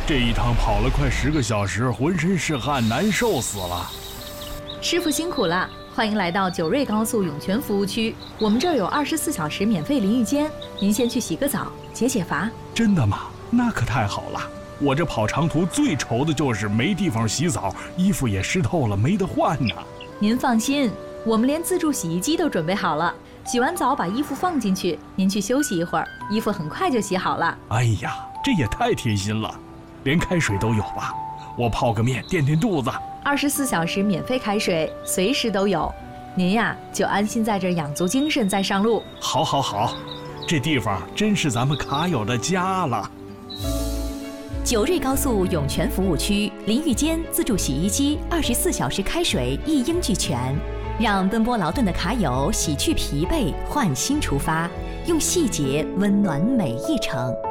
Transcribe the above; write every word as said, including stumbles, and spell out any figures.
这一趟跑了快十个小时，浑身是汗，难受死了。 师傅辛苦了，欢迎来到九瑞高速涌泉服务区。我们这儿有二十四小时免费淋浴间，您先去洗个澡，解解乏。 真的吗？那可太好了。我这跑长途最愁的就是没地方洗澡，衣服也湿透了，没得换呢。 您放心，我们连自助洗衣机都准备好了。洗完澡把衣服放进去，您去休息一会儿，衣服很快就洗好了。 哎呀，这也太贴心了。连开水都有吧？我泡个面垫垫肚子。 二十四小时免费开水，随时都有。您呀，就安心在这养足精神再上路。 好，好，好，这地方真是咱们卡友的家了。 九瑞高速涌泉服务区，淋浴间、自助洗衣机、二十四小时开水一应俱全，让奔波劳顿的卡友洗去疲惫，焕新出发，用细节温暖每一程。